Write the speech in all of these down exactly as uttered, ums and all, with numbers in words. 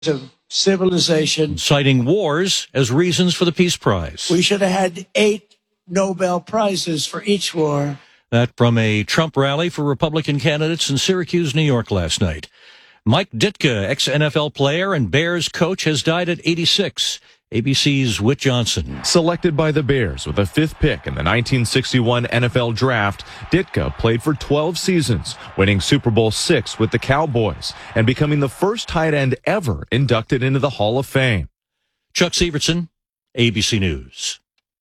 of civilization. Citing wars as reasons for the Peace Prize. We should have had eight Nobel Prizes for each war. That from a Trump rally for Republican candidates in Syracuse, New York last night. Mike Ditka, ex-N F L player and Bears coach, has died at eighty-six. A B C's Whit Johnson. Selected by the Bears with the fifth pick in the nineteen sixty-one N F L Draft, Ditka played for twelve seasons, winning Super Bowl six with the Cowboys and becoming the first tight end ever inducted into the Hall of Fame. Chuck Severson, A B C News.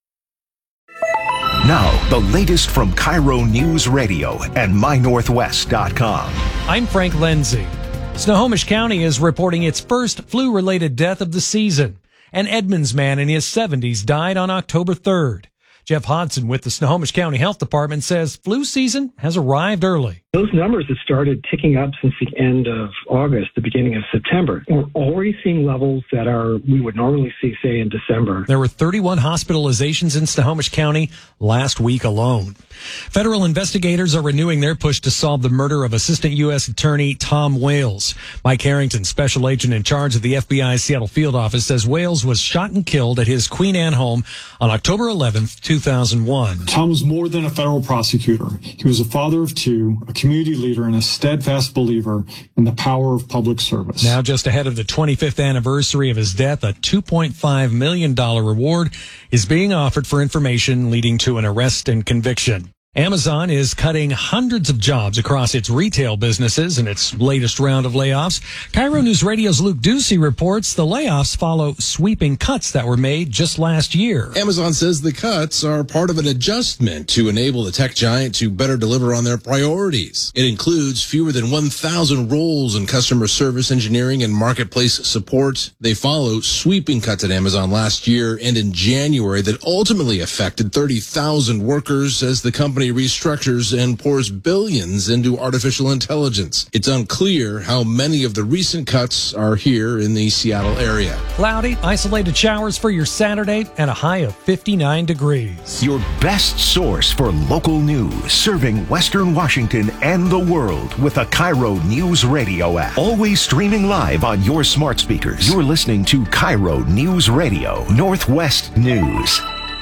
Now, the latest from Cairo News Radio and my northwest dot com. I'm Frank Lindsay. Snohomish County is reporting its first flu-related death of the season. An Edmonds man in his seventies died on October third. Jeff Hodson with the Snohomish County Health Department says flu season has arrived early. Those numbers have started ticking up since the end of August, the beginning of September. We're already seeing levels that are we would normally see, say, in December. There were thirty-one hospitalizations in Snohomish County last week alone. Federal investigators are renewing their push to solve the murder of Assistant U S Attorney Tom Wales. Mike Harrington, special agent in charge of the F B I's Seattle field office, says Wales was shot and killed at his Queen Anne home on October eleventh, two thousand one. Tom was more than a federal prosecutor. He was a father of two, a community leader, and a steadfast believer in the power of public service. Now, just ahead of the twenty-fifth anniversary of his death, a two point five million dollars reward is being offered for information leading to an arrest and conviction. Amazon is cutting hundreds of jobs across its retail businesses in its latest round of layoffs. Cairo News Radio's Luke Ducey reports the layoffs follow sweeping cuts that were made just last year. Amazon says the cuts are part of an adjustment to enable the tech giant to better deliver on their priorities. It includes fewer than one thousand roles in customer service engineering and marketplace support. They follow sweeping cuts at Amazon last year and in January that ultimately affected thirty thousand workers as the company restructures and pours billions into artificial intelligence. It's unclear how many of the recent cuts are here in the Seattle area. Cloudy, isolated showers for your Saturday and a high of fifty-nine degrees. Your best source for local news, serving Western Washington and the world with a Cairo News Radio app. Always streaming live on your smart speakers. You're listening to Cairo News Radio, Northwest News.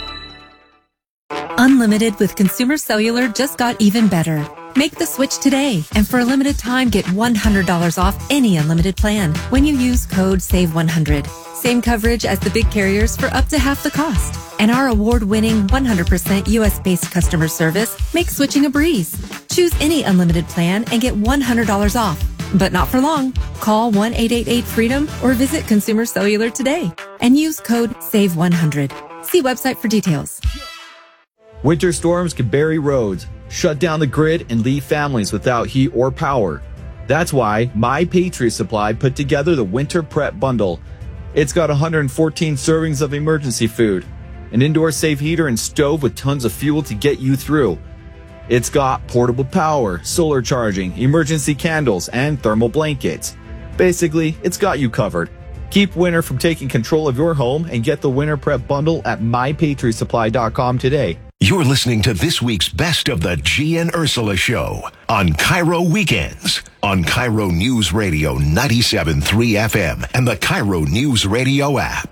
Unlimited with Consumer Cellular just got even better. Make the switch today, and for a limited time, get one hundred dollars off any unlimited plan when you use code save one hundred. Same coverage as the big carriers for up to half the cost. And our award-winning one hundred percent U S-based customer service makes switching a breeze. Choose any unlimited plan and get one hundred dollars off. But not for long. Call one eight eight eight freedom or visit Consumer Cellular today and use code save one hundred. See website for details. Winter storms can bury roads, shut down the grid, and leave families without heat or power. That's why My Patriot Supply put together the Winter Prep Bundle. It's got one hundred fourteen servings of emergency food, an indoor safe heater and stove with tons of fuel to get you through. It's got portable power, solar charging, emergency candles, and thermal blankets. Basically, it's got you covered. Keep winter from taking control of your home and get the Winter Prep Bundle at my patriot supply dot com today. You're listening to this week's Best of the G and Ursula Show on Cairo Weekends on Cairo News Radio ninety-seven point three F M and the Cairo News Radio app.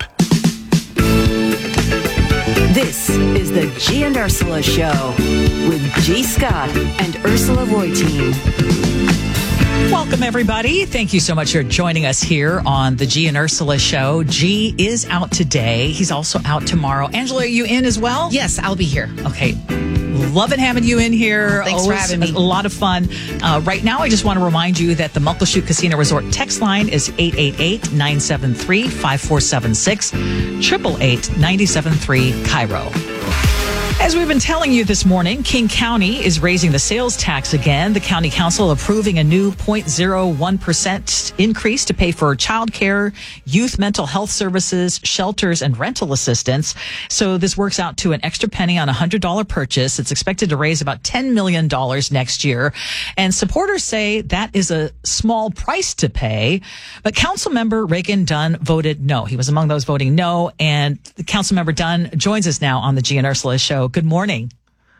This is the G and Ursula Show with G. Scott and Ursula Reutin. Welcome, everybody. Thank you so much for joining us here on the G and Ursula Show. G is out today. He's also out tomorrow. Angela, are you in as well? Yes, I'll be here. Okay. Loving having you in here. Oh, thanks Always for having me. A lot of fun. Uh, right now, I just want to remind you that the Muckleshoot Casino Resort text line is eight eight eight, nine seven three, five four seven six, eight eight eight, nine seven three, Cairo. As we've been telling you this morning, King County is raising the sales tax again. The county council approving a new zero point zero one percent increase to pay for childcare, youth mental health services, shelters, and rental assistance. So this works out to an extra penny on a one hundred dollars purchase. It's expected to raise about ten million dollars next year. And supporters say that is a small price to pay. But Councilmember Reagan Dunn voted no. He was among those voting no. And Councilmember Dunn joins us now on the G and Ursula Show. Good morning.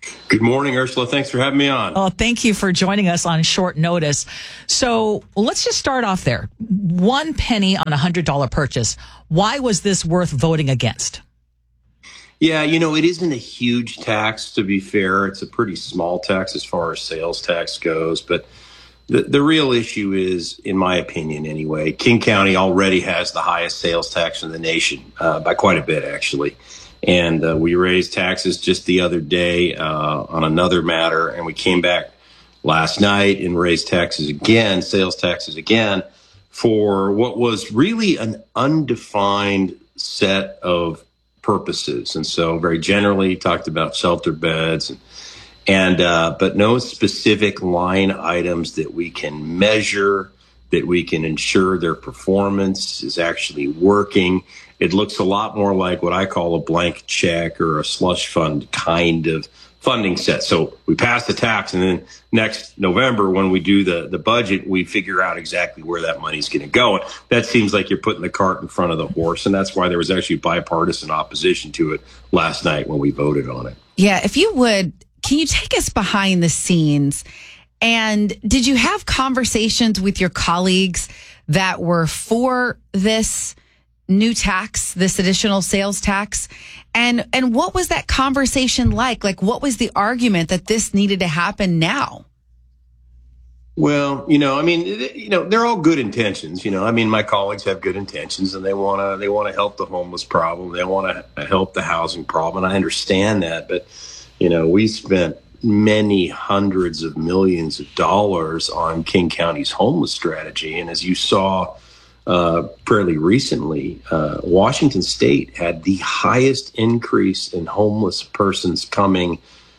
Good morning, Ursula. Thanks for having me on. Oh, thank you for joining us on short notice. So let's just start off there. One penny on a one hundred dollars purchase. Why was this worth voting against? Yeah, you know, it isn't a huge tax, to be fair. It's a pretty small tax as far as sales tax goes. But the, the real issue is, in my opinion anyway, King County already has the highest sales tax in the nation, uh, by quite a bit, actually. And uh, we raised taxes just the other day uh, on another matter, and we came back last night and raised taxes again, sales taxes again, for what was really an undefined set of purposes. And so very generally talked about shelter beds, and, and uh, but no specific line items that we can measure, that we can ensure their performance is actually working. It looks a lot more like what I call a blank check or a slush fund kind of funding set. So we pass the tax, and then next November, when we do the, the budget, we figure out exactly where that money's going to go. And that seems like you're putting the cart in front of the horse. And that's why there was actually bipartisan opposition to it last night when we voted on it. Yeah, if you would, can you take us behind the scenes? And did you have conversations with your colleagues that were for this new tax, this additional sales tax? And and what was that conversation like? Like, what was the argument that this needed to happen now? Well, you know, I mean, you know, they're all good intentions. You know, I mean, my colleagues have good intentions, and they want to they want to help the homeless problem. They want to help the housing problem. And I understand that. But, you know, we spent many hundreds of millions of dollars on King County's homeless strategy. And as you saw uh, fairly recently, uh, Washington State had the highest increase in homeless persons coming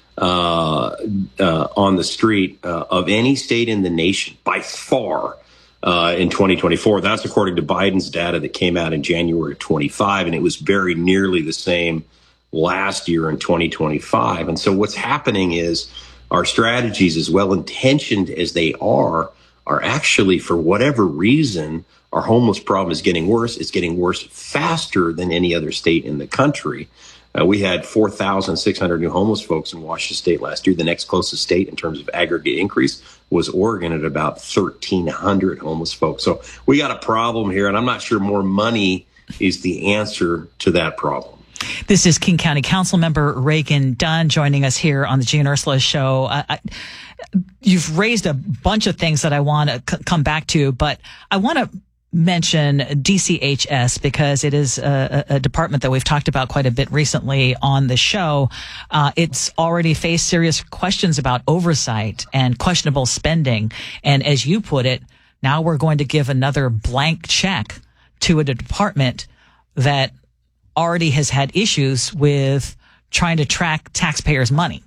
uh, uh, on the street uh, of any state in the nation by far uh, in twenty twenty-four. That's according to Biden's data that came out in January of twenty-five, and it was very nearly the same last year in twenty twenty-five. And so what's happening is our strategies, as well intentioned as they are, are actually, for whatever reason, our homeless problem is getting worse. It's getting worse faster than any other state in the country. Uh, we had four thousand six hundred new homeless folks in Washington State last year. The next closest state in terms of aggregate increase was Oregon at about thirteen hundred homeless folks. So we got a problem here, and I'm not sure more money is the answer to that problem. This is King County Council Member Reagan Dunn joining us here on the G and Ursula Show. I, I, you've raised a bunch of things that I want to c- come back to, but I want to mention D C H S because it is a, a department that we've talked about quite a bit recently on the show. Uh, it's already faced serious questions about oversight and questionable spending. And as you put it, now we're going to give another blank check to a department that already has had issues with trying to track taxpayers' money.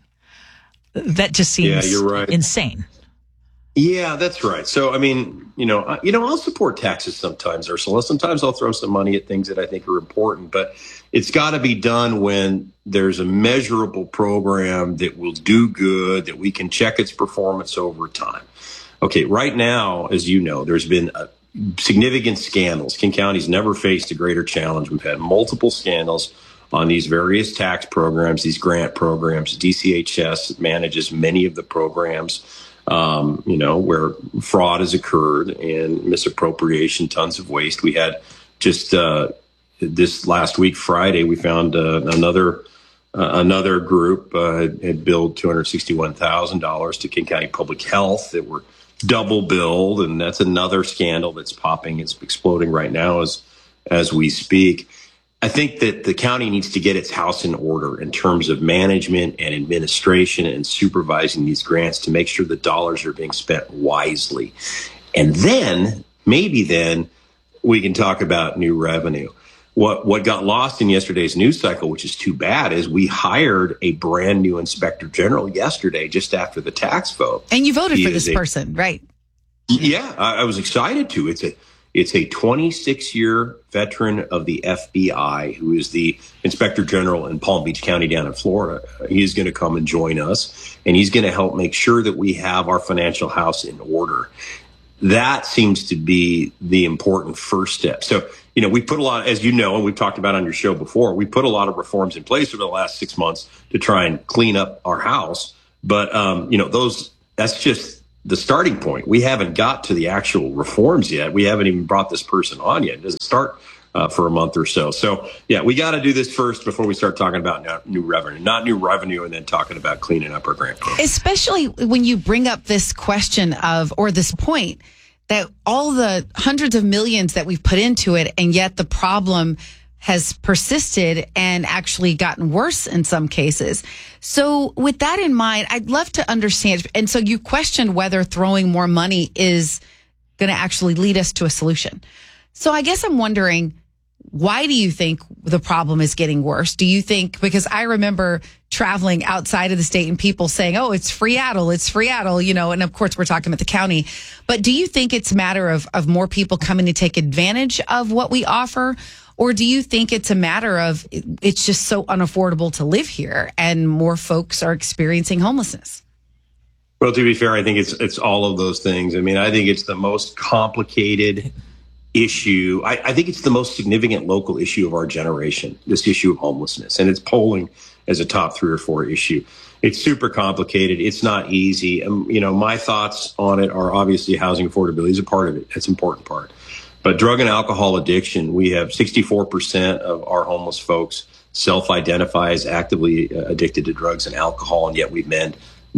That just seems yeah, you're right. insane. Yeah, that's right. So, I mean, you know, I, you know, I'll support taxes sometimes, Ursula. Sometimes I'll throw some money at things that I think are important, but it's got to be done when there's a measurable program that will do good, that we can check its performance over time. Okay, right now, as you know, there's been a significant scandals. King County's never faced a greater challenge. We've had multiple scandals on these various tax programs, these grant programs. D C H S manages many of the programs, um, you know, where fraud has occurred and misappropriation, tons of waste. We had just uh, this last week, Friday, we found uh, another uh, another group uh, had, had billed two hundred sixty-one thousand dollars to King County Public Health that were double billed, and that's another scandal that's popping. It's exploding right now as as we speak. I think that the county needs to get its house in order in terms of management and administration and supervising these grants to make sure the dollars are being spent wisely. And then, maybe then, we can talk about new revenue. What what got lost in yesterday's news cycle, which is too bad, is we hired a brand new inspector general yesterday, just after the tax vote. And you voted he for this a, person, right? Yeah, I, I was excited to. It's a it's a twenty-six year veteran of the F B I who is the inspector general in Palm Beach County down in Florida. He's going to come and join us, and he's going to help make sure that we have our financial house in order. that seems to be the important first step. So, you know, we put a lot, as you know, and we've talked about on your show before, we put a lot of reforms in place over the last six months to try and clean up our house. But, um, you know, those, that's just the starting point. We haven't got to the actual reforms yet. We haven't even brought this person on yet. It doesn't start uh, for a month or so. So, yeah, we got to do this first before we start talking about new revenue, not new revenue, and then talking about cleaning up our grant program. Especially when you bring up this question of, or this point, that all the hundreds of millions that we've put into it, and yet the problem has persisted and actually gotten worse in some cases. So with that in mind, I'd love to understand. And so you questioned whether throwing more money is going to actually lead us to a solution. So I guess I'm wondering, why do you think the problem is getting worse? Do you think, because I remember traveling outside of the state and people saying, oh, it's Freatle, it's Freatle, you know, and of course we're talking about the county. But do you think it's a matter of, of more people coming to take advantage of what we offer? Or do you think it's a matter of it's just so unaffordable to live here and more folks are experiencing homelessness? Well, to be fair, I think it's it's all of those things. I mean, I think it's the most complicated issue. I, I think it's the most significant local issue of our generation, this issue of homelessness. And it's polling as a top three or four issue. It's super complicated. It's not easy. Um, you know, my thoughts on it are obviously housing affordability is a part of it. That's an important part. But drug and alcohol addiction, we have sixty-four percent of our homeless folks self-identify as actively addicted to drugs and alcohol, and yet we've made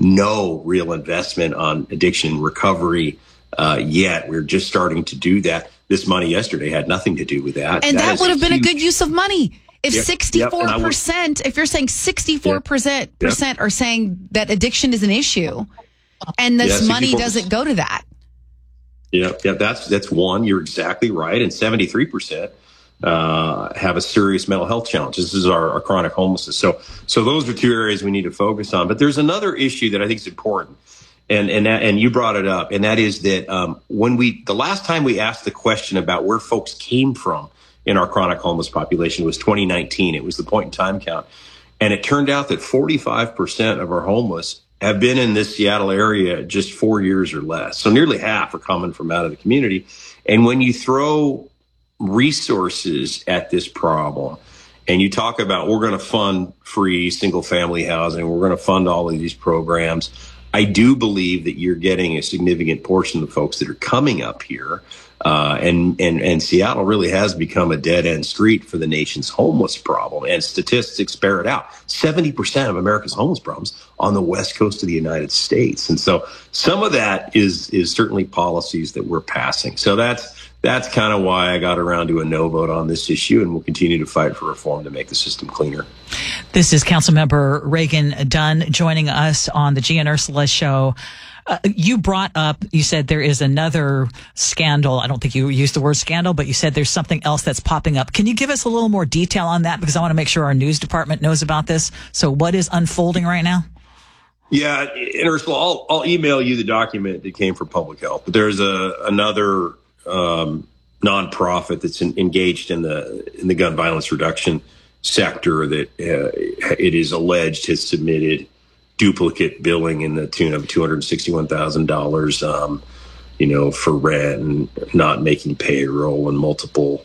no real investment on addiction recovery uh, yet. We're just starting to do that. This money yesterday had nothing to do with that. And that, that would have been huge... a good use of money. If yep, sixty-four percent, yep, if you're saying sixty-four percent yep. percent are saying that addiction is an issue, and this yeah, money doesn't go to that. Yeah, yeah, that's that's one. You're exactly right. And seventy-three percent uh, have a serious mental health challenge. This is our, our chronic homelessness. So, so those are two areas we need to focus on. But there's another issue that I think is important, and and that, and you brought it up, and that is that um, when we the last time we asked the question about where folks came from in our chronic homeless population was twenty nineteen. It was the point in time count, and it turned out that forty-five percent of our homeless have been in this Seattle area just four years or less. So nearly half are coming from out of the community. And when you throw resources at this problem and you talk about we're going to fund free single family housing, we're going to fund all of these programs, I do believe that you're getting a significant portion of the folks that are coming up here. Uh, and, and, and Seattle really has become a dead end street for the nation's homeless problem. And statistics bear it out. seventy percent of America's homeless problems on the West Coast of the United States. And so some of that is, is certainly policies that we're passing. So that's, that's kind of why I got around to a no vote on this issue, and we'll continue to fight for reform to make the system cleaner. This is Councilmember Reagan Dunn joining us on the G and Ursula show. Uh, you brought up, you said there is another scandal. I don't think you used the word scandal, but you said there's something else that's popping up. Can you give us a little more detail on that? Because I want to make sure our news department knows about this. So what is unfolding right now? Yeah, and Ursula, I'll, I'll email you the document that came from Public Health. But there's a another um, nonprofit that's in, engaged in the in the gun violence reduction sector that uh, it is alleged has submitted duplicate billing in the tune of two hundred sixty-one thousand dollars, um, you know, for rent and not making payroll and multiple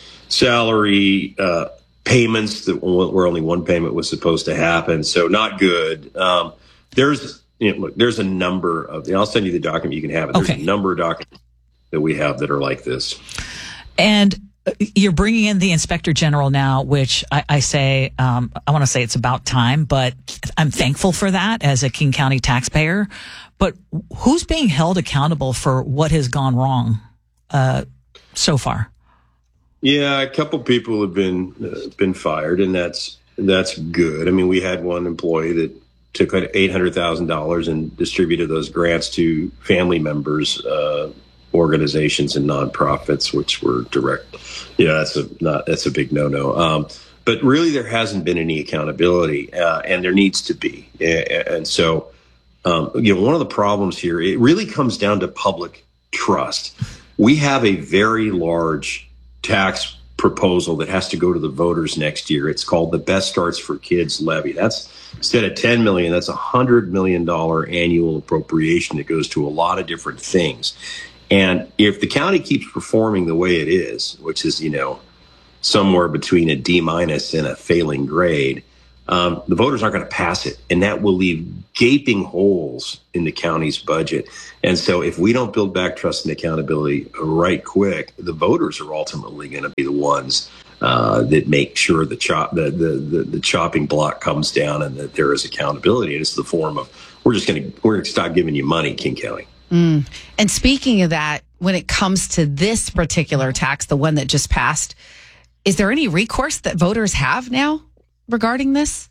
salary uh, payments that where only one payment was supposed to happen. So not good. Um, there's, you know, look, there's a number of, I'll send you the document. You can have it. There's okay. a number of documents that we have that are like this. And you're bringing in the Inspector General now, which I, I say, um, I want to say it's about time, but I'm thankful for that as a King County taxpayer. But who's being held accountable for what has gone wrong uh, so far? Yeah, a couple people have been uh, been fired, and that's that's good. I mean, we had one employee that took eight hundred thousand dollars and distributed those grants to family members, uh, organizations and nonprofits, which were direct. Yeah, that's a not that's a big no-no. Um, but really, there hasn't been any accountability, uh, and there needs to be. And so, um, you know, one of the problems here, it really comes down to public trust. We have a very large tax proposal that has to go to the voters next year. It's called the Best Starts for Kids levy. That's instead of ten million dollars, that's a one hundred million dollars annual appropriation that goes to a lot of different things. And if the county keeps performing the way it is, which is, you know, somewhere between a D minus and a failing grade, um, the voters aren't going to pass it. And that will leave gaping holes in the county's budget. And so if we don't build back trust and accountability right quick, the voters are ultimately going to be the ones uh, that make sure the, chop, the, the, the, the chopping block comes down and that there is accountability. And it's the form of, we're just going to, we're going to stop giving you money, King County. Mm. And speaking of that, when it comes to this particular tax, the one that just passed, is there any recourse that voters have now regarding this?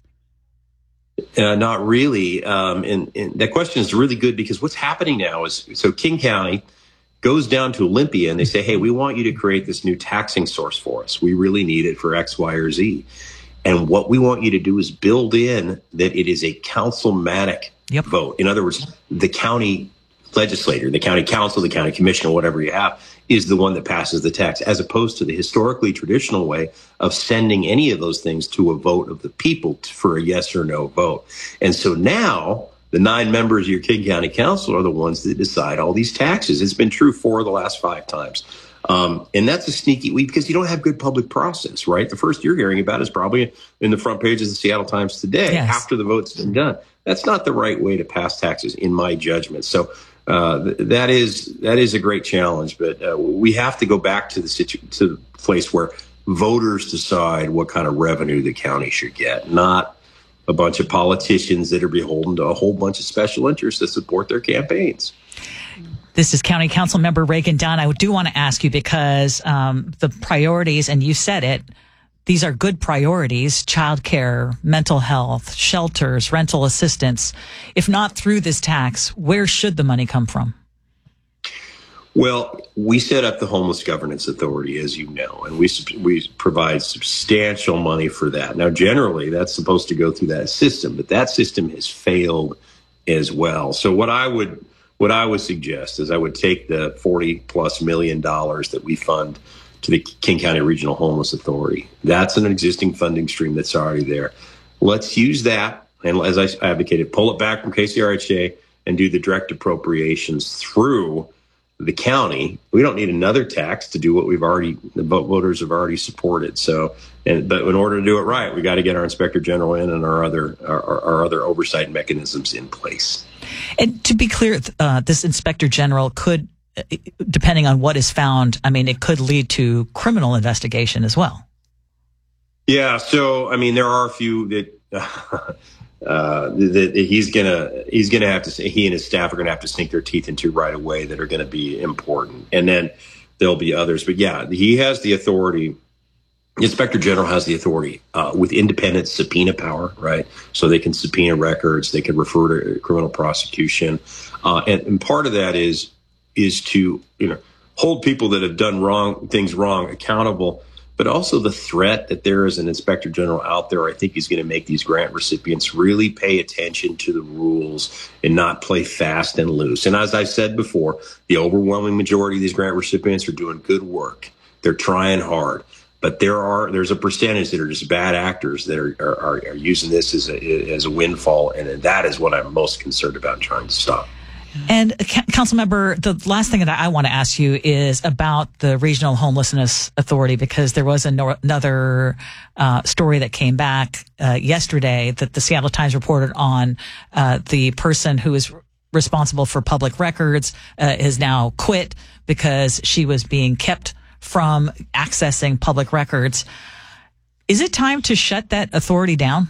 Uh, not really. Um, and, and that question is really good because what's happening now is, so King County goes down to Olympia and they say, hey, we want you to create this new taxing source for us. We really need it for X, Y, or Z. And what we want you to do is build in that it is a councilmatic yep. vote. In other words, the county legislator, the county council, the county commissioner, whatever you have, is the one that passes the tax, as opposed to the historically traditional way of sending any of those things to a vote of the people for a yes or no vote. And so now the nine members of your King County Council are the ones that decide all these taxes. It's been true four of the last five times. Um, and that's a sneaky week because you don't have good public process, right? The first you're hearing about is probably in the front pages of the Seattle Times today yes. after the vote's been done. That's not the right way to pass taxes, in my judgment. So Uh, th- that is that is a great challenge, but uh, we have to go back to the situ- to the place where voters decide what kind of revenue the county should get, not a bunch of politicians that are beholden to a whole bunch of special interests that support their campaigns. This is County Council Member Reagan Dunn. I do want to ask you because um, the priorities, and you said it, these are good priorities: childcare, mental health, shelters, rental assistance. If not through this tax, where should the money come from? Well, we set up the Homeless Governance Authority, as you know, and we we provide substantial money for that. Now, generally, that's supposed to go through that system, but that system has failed as well. So what I would what I would suggest is I would take the forty plus million dollars that we fund to the King County Regional Homeless Authority. That's an existing funding stream that's already there. Let's use that, and as I advocated, pull it back from K C R H A and do the direct appropriations through the county. We don't need another tax to do what we've already, the voters have already supported. So, and but in order to do it right, we got to get our Inspector General in and our other our, our other oversight mechanisms in place. And to be clear, uh, this Inspector General could, depending on what is found, I mean, it could lead to criminal investigation as well. Yeah. So, I mean, there are a few that, uh, that he's gonna he's gonna have to he and his staff are gonna have to sink their teeth into right away that are going to be important, and then there'll be others. But yeah, he has the authority. The Inspector General has the authority uh, with independent subpoena power, right? So they can subpoena records, they can refer to criminal prosecution, uh, and, and part of that is. is to, you know, hold people that have done wrong things wrong accountable, but also the threat that there is an Inspector General out there, I think is going to make these grant recipients really pay attention to the rules and not play fast and loose. And as I said before, the overwhelming majority of these grant recipients are doing good work. They're trying hard, but there are, there's a percentage that are just bad actors that are, are, are using this as a, as a windfall. And that is what I'm most concerned about trying to stop. And Council Member, the last thing that I want to ask you is about the Regional Homelessness Authority, because there was no, another uh, story that came back uh, yesterday that the Seattle Times reported on. Uh, the person who is responsible for public records uh, is now quit because she was being kept from accessing public records. Is it time to shut that authority down?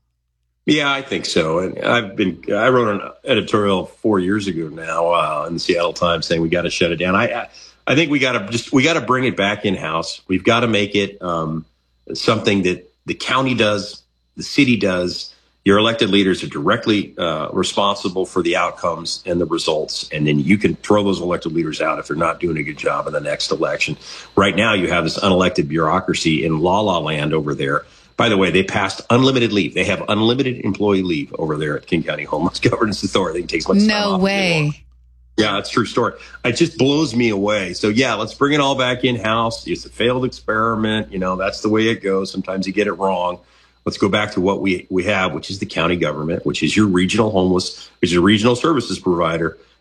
Yeah, I think so. And I've been, I wrote an editorial four years ago now uh, in the Seattle Times saying we got to shut it down. I, I, I think we got to just, we got to bring it back in house. We've got to make it um, something that the county does, the city does. Your elected leaders are directly uh, responsible for the outcomes and the results. And then you can throw those elected leaders out if they're not doing a good job in the next election. Right now, you have this unelected bureaucracy in la la land over there. By the way, they passed unlimited leave. They have unlimited employee leave over there at King County Homeless Governance Authority. It takes much time No off way. Yeah, it's a true story. It just blows me away. So yeah, let's bring it all back in house. It's a failed experiment. You know, that's the way it goes. Sometimes you get it wrong. Let's go back to what we, we have, which is the county government, which is your regional homeless, which is your regional services provider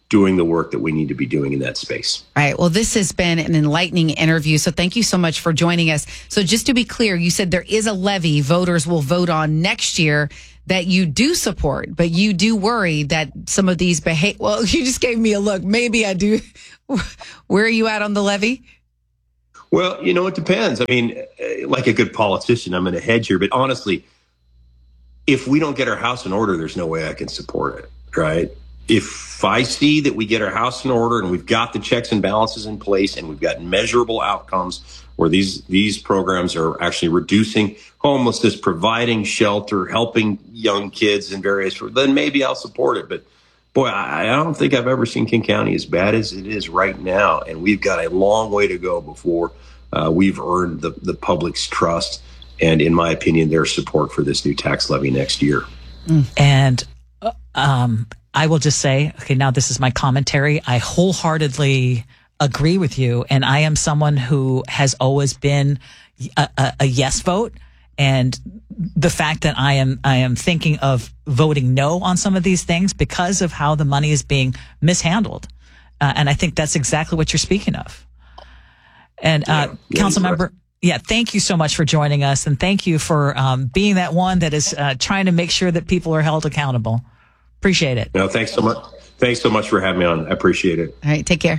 doing the work that we need to be doing in that space. All right. Well, this has been an enlightening interview. So thank you so much for joining us. So just to be clear, you said there is a levy voters will vote on next year that you do support, but you do worry that some of these behave. Well, you just gave me a look. Maybe I do. Where are you at on the levy? Well, you know, it depends. I mean, like a good politician, I'm going to hedge here. But honestly, if we don't get our house in order, there's no way I can support it, right? If I see that we get our house in order and we've got the checks and balances in place and we've got measurable outcomes where these these programs are actually reducing homelessness, providing shelter, helping young kids in various, then maybe I'll support it. But boy, I, I don't think I've ever seen King County as bad as it is right now. And we've got a long way to go before uh, we've earned the, the public's trust and, in my opinion, their support for this new tax levy next year. And um, I will just say, okay, now this is my commentary. I wholeheartedly agree with you. And I am someone who has always been a, a, a yes vote. And the fact that I am, I am thinking of voting no on some of these things because of how the money is being mishandled. Uh, and I think that's exactly what you're speaking of. And, uh, yeah, yeah, council member, yeah, thank you so much for joining us. And thank you for, um, being that one that is, uh, trying to make sure that people are held accountable. Appreciate it. No, thanks so much. Thanks so much for having me on. I appreciate it. All right. Take care.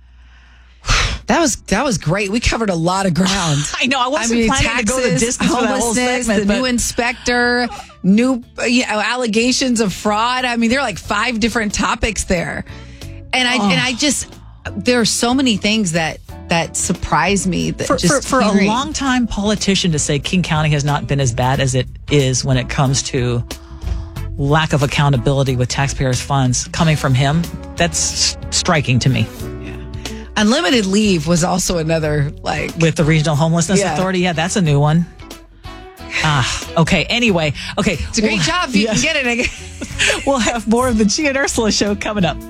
That was that was great. We covered a lot of ground. I know. I wasn't I mean, planning taxes, to go the distance for that whole homelessness, segment, the but new inspector, new you know, allegations of fraud. I mean, there are like five different topics there, and I Oh. and I just there are so many things that that surprise me. That for, just for, for a hearing- long-time politician to say King County has not been as bad as it is when it comes to lack of accountability with taxpayers' funds coming from him, that's striking to me. Unlimited leave was also another, like, with the Regional Homelessness Yeah. Authority. Yeah, that's a new one. Ah, okay. Anyway, okay. It's a great We'll- job if you yeah. can get it again. We'll have more of the G and Ursula show coming up.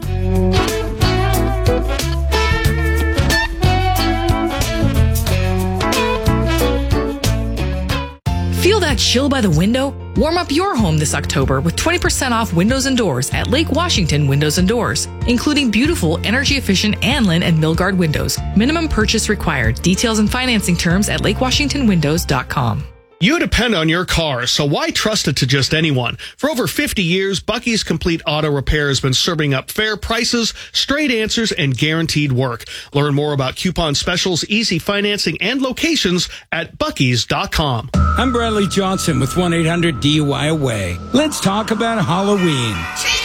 Feel that chill by the window? Warm up your home this October with twenty percent off windows and doors at Lake Washington Windows and Doors, including beautiful, energy-efficient Anlin and Milgard windows. Minimum purchase required. Details and financing terms at lake washington windows dot com. You depend on your car, so why trust it to just anyone? For over fifty years, Bucky's Complete Auto Repair has been serving up fair prices, straight answers, and guaranteed work. Learn more about coupon specials, easy financing, and locations at buckys dot com. I'm Bradley Johnson with one eight hundred D U I Away. Let's talk about Halloween.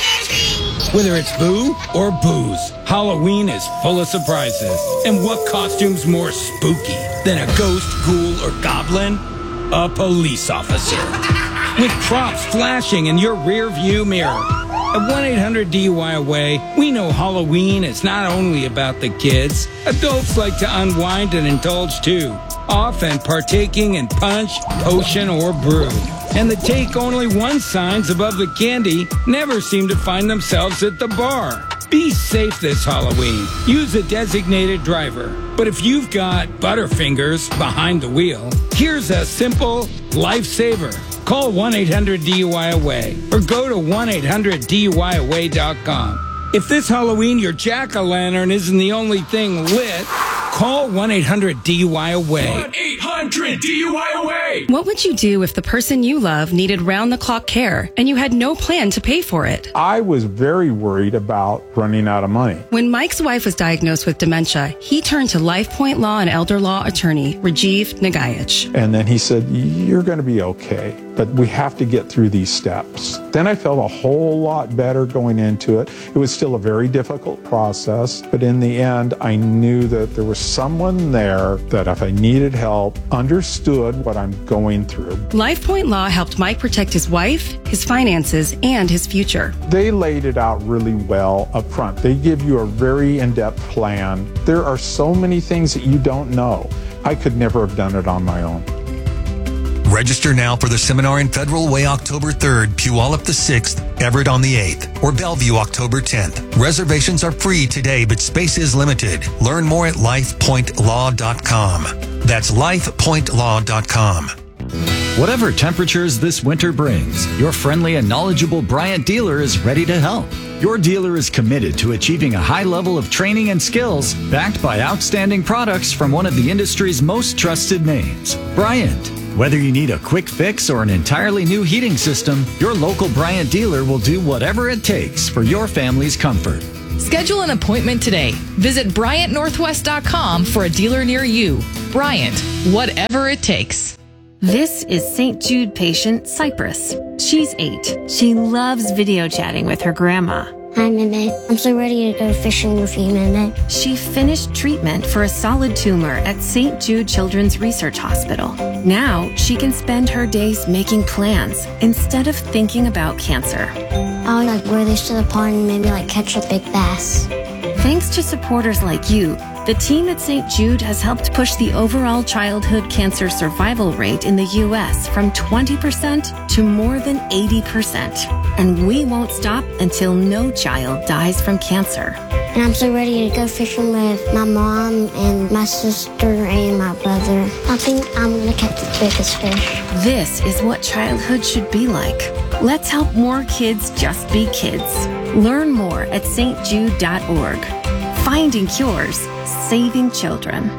Whether it's boo or booze, Halloween is full of surprises. And what costume's more spooky than a ghost, ghoul, or goblin? A police officer. With props flashing in your rear view mirror. At one eight hundred D U I Away, we know Halloween is not only about the kids. Adults like to unwind and indulge too, often partaking in punch, potion, or brew. And the take only one signs above the candy never seem to find themselves at the bar. Be safe this Halloween. Use a designated driver. But if you've got Butterfingers behind the wheel, here's a simple lifesaver. Call one eight hundred D U I Away or go to one eight hundred D U I away dot com. If this Halloween your jack-o'-lantern isn't the only thing lit, call one eight hundred D U I Away. one eight hundred D U I Away. What would you do if the person you love needed round-the-clock care and you had no plan to pay for it? I was very worried about running out of money. When Mike's wife was diagnosed with dementia, he turned to LifePoint Law and Elder Law attorney Rajiv Nagayach. And then he said, you're going to be okay, but we have to get through these steps. Then I felt a whole lot better going into it. It was still a very difficult process, but in the end, I knew that there was someone there that if I needed help, understood what I'm going through. LifePoint Law helped Mike protect his wife, his finances, and his future. They laid it out really well up front. They give you a very in-depth plan. There are so many things that you don't know. I could never have done it on my own. Register now for the seminar in Federal Way October third, Puyallup the sixth, Everett on the eighth, or Bellevue October tenth. Reservations are free today, but space is limited. Learn more at life point law dot com. That's life point law dot com. Whatever temperatures this winter brings, your friendly and knowledgeable Bryant dealer is ready to help. Your dealer is committed to achieving a high level of training and skills backed by outstanding products from one of the industry's most trusted names, Bryant. Whether you need a quick fix or an entirely new heating system, your local Bryant dealer will do whatever it takes for your family's comfort. Schedule an appointment today. Visit Bryant Northwest dot com for a dealer near you. Bryant, whatever it takes. This is Saint Jude patient Cypress. She's eight. She loves video chatting with her grandma. Hi, Mimi. I'm so ready to go fishing with you, Mimi. She finished treatment for a solid tumor at Saint Jude Children's Research Hospital. Now she can spend her days making plans instead of thinking about cancer. I would like wear this to the pond and maybe like catch a big bass. Thanks to supporters like you, the team at Saint Jude has helped push the overall childhood cancer survival rate in the U S from twenty percent to more than eighty percent. And we won't stop until no child dies from cancer. And I'm so ready to go fishing with my mom and my sister and my brother. I think I'm going to catch the biggest fish. This is what childhood should be like. Let's help more kids just be kids. Learn more at S T Jude dot org. Finding cures, saving children.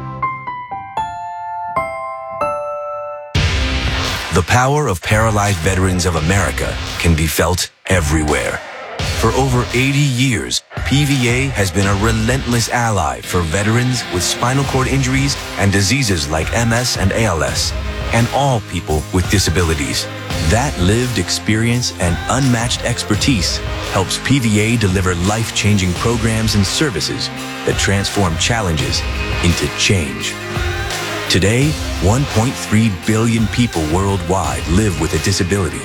The power of Paralyzed Veterans of America can be felt everywhere. For over eighty years, P V A has been a relentless ally for veterans with spinal cord injuries and diseases like M S and A L S, and all people with disabilities. That lived experience and unmatched expertise helps P V A deliver life-changing programs and services that transform challenges into change. Today, one point three billion people worldwide live with a disability.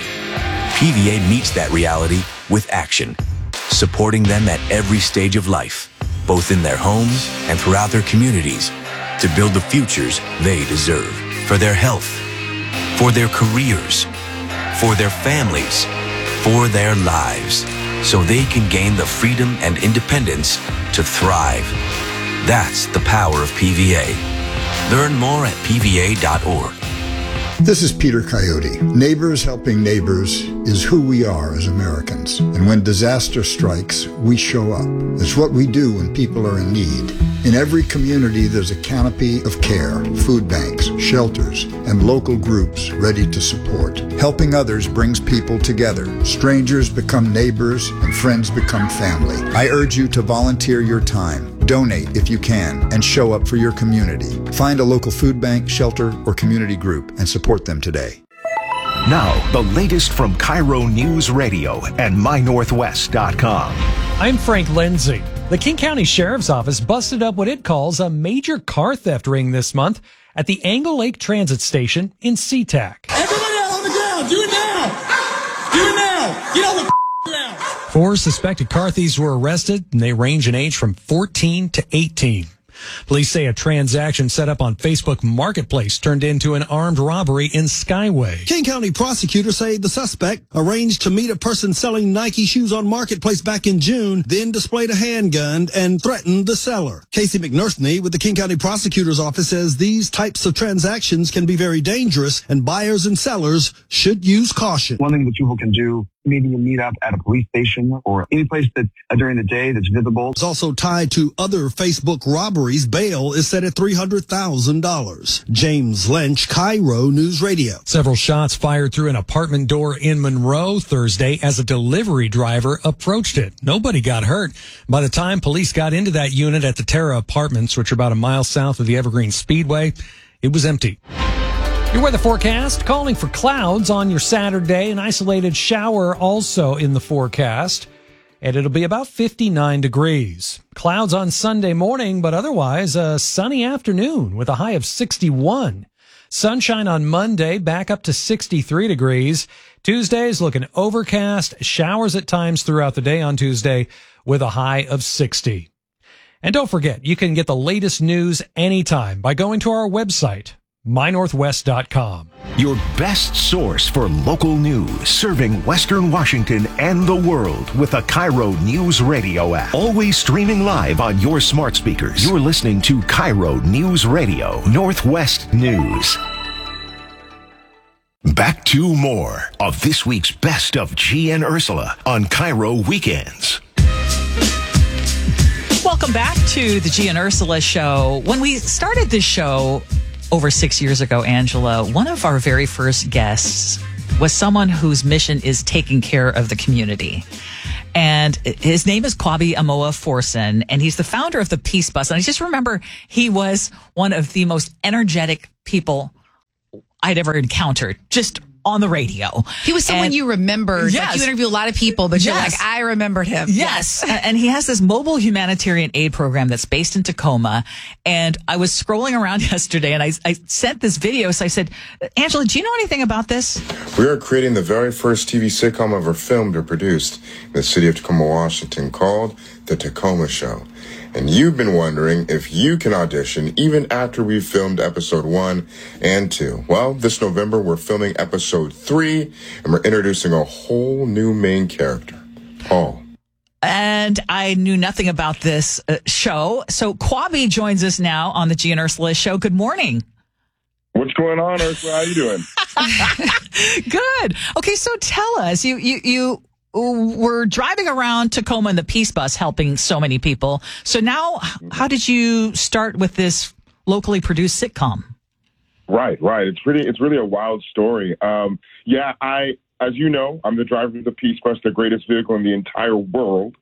P V A meets that reality with action, supporting them at every stage of life, both in their homes and throughout their communities, to build the futures they deserve, for their health, for their careers, for their families, for their lives, so they can gain the freedom and independence to thrive. That's the power of P V A. Learn more at P V A dot org. This is Peter Coyote. Neighbors helping neighbors is who we are as Americans. And when disaster strikes, we show up. It's what we do when people are in need. In every community, there's a canopy of care, food banks, shelters, and local groups ready to support. Helping others brings people together. Strangers become neighbors, and friends become family. I urge you to volunteer your time. Donate if you can, and show up for your community. Find a local food bank, shelter, or community group and support them today. Now, the latest from Cairo News Radio and my northwest dot com. I'm Frank Lindsay. The King County Sheriff's Office busted up what it calls a major car theft ring this month at the Angle Lake Transit Station in SeaTac. Everybody out on the ground! Do it now! Do it now! Get on the ground! Four suspected car thieves were arrested, and they range in age from fourteen to eighteen. Police say a transaction set up on Facebook Marketplace turned into an armed robbery in Skyway. King County prosecutors say the suspect arranged to meet a person selling Nike shoes on Marketplace back in June, then displayed a handgun and threatened the seller. Casey McNurthney with the King County Prosecutor's Office says these types of transactions can be very dangerous and buyers and sellers should use caution. One thing that people can do, maybe you meet up at a police station or any place that uh, during the day that's visible. It's also tied to other Facebook robberies. Bail is set at three hundred thousand dollars. James Lynch, Cairo News Radio. Several shots fired through an apartment door in Monroe Thursday as a delivery driver approached it. Nobody got hurt. By the time police got into that unit at the Terra Apartments, which are about a mile south of the Evergreen Speedway, it was empty. Your weather forecast, calling for clouds on your Saturday, an isolated shower also in the forecast, and it'll be about fifty-nine degrees. Clouds on Sunday morning, but otherwise a sunny afternoon with a high of sixty-one. Sunshine on Monday, back up to sixty-three degrees. Tuesday's looking overcast, showers at times throughout the day on Tuesday with a high of sixty. And don't forget, you can get the latest news anytime by going to our website, my northwest dot com. Your best source for local news, serving Western Washington and the world with a Cairo News Radio app. Always streaming live on your smart speakers. You're listening to Cairo News Radio, Northwest News. Back to more of this week's Best of G and Ursula on Cairo Weekends. Welcome back to the G and Ursula show. When we started this show over six years ago, Angela, one of our very first guests was someone whose mission is taking care of the community. And his name is Kwabi Amoa Forson, and he's the founder of the Peace Bus. And I just remember he was one of the most energetic people I'd ever encountered, just on the radio. He was someone and, you remembered. Yes. Like you interview a lot of people, but you're Yes. like, I remembered him. Yes. And he has this mobile humanitarian aid program that's based in Tacoma. And I was scrolling around yesterday and I, I sent this video. So I said, Angela, do you know anything about this? We are creating the very first T V sitcom ever filmed or produced in the city of Tacoma, Washington, called The Tacoma Show. And you've been wondering if you can audition even after we've filmed episode one and two. Well, this November, we're filming episode three, and we're introducing a whole new main character, Paul. And I knew nothing about this uh, show. So Kwabi joins us now on the G and Ursula show. Good morning. What's going on, Ursula? How you doing? Good. Okay, so tell us, you you you were driving around Tacoma in the Peace Bus helping so many people. So now, how did you start with this locally produced sitcom? Right, right. It's really, it's really a wild story. Um, yeah, I, as you know, I'm the driver of the Peace Bus, the greatest vehicle in the entire world.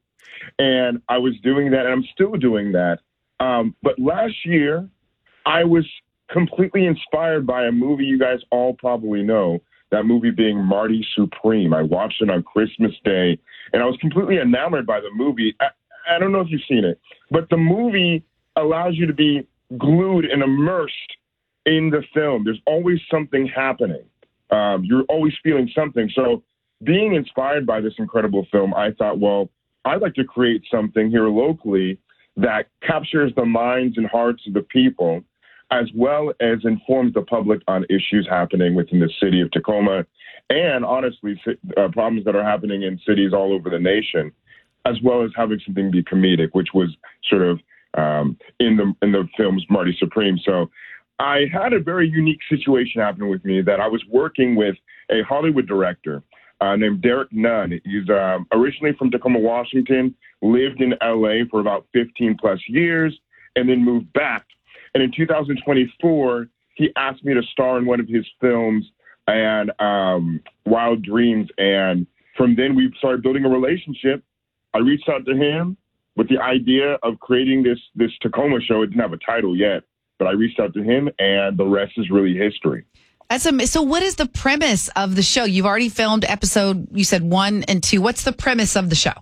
And I was doing that, and I'm still doing that. Um, but last year, I was completely inspired by a movie you guys all probably know, that movie being Marty Supreme. I watched it on Christmas Day, and I was completely enamored by the movie. I, I don't know if you've seen it, but the movie allows you to be glued and immersed in the film. There's always something happening. Um, you're always feeling something. So being inspired by this incredible film, I thought, well, I'd like to create something here locally that captures the minds and hearts of the people, as well as informs the public on issues happening within the city of Tacoma and, honestly, uh, problems that are happening in cities all over the nation, as well as having something be comedic, which was sort of um, in the in the film's Marty Supreme. So I had a very unique situation happen with me that I was working with a Hollywood director uh, named Derek Nunn. He's um, originally from Tacoma, Washington, lived in L A for about fifteen plus years, and then moved back. And in two thousand twenty-four, he asked me to star in one of his films and um, Wild Dreams. And from then we started building a relationship. I reached out to him with the idea of creating this, this Tacoma show. It didn't have a title yet, but I reached out to him, and the rest is really history. That's a, so what is the premise of the show? You've already filmed episode, you said one and two. What's the premise of the show?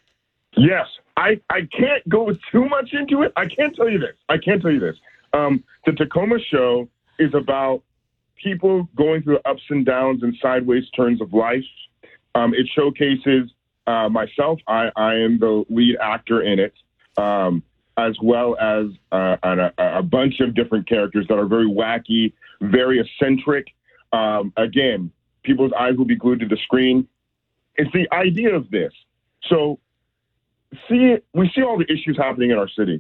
Yes. I, I can't go too much into it. I can't tell you this. I can't tell you this. Um, the Tacoma show is about people going through ups and downs and sideways turns of life. Um, it showcases uh, myself. I, I am the lead actor in it, um, as well as uh, a, a bunch of different characters that are very wacky, very eccentric. Um, again, people's eyes will be glued to the screen. It's the idea of this. So see, we see all the issues happening in our city.